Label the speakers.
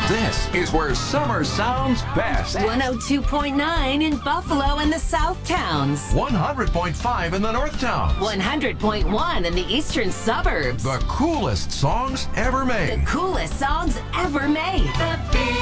Speaker 1: This is where summer sounds best.
Speaker 2: 102.9 in Buffalo and the South Towns.
Speaker 1: 100.5 in the North Towns.
Speaker 2: 100.1 in the Eastern Suburbs.
Speaker 1: The coolest songs ever made.
Speaker 2: The coolest songs ever made.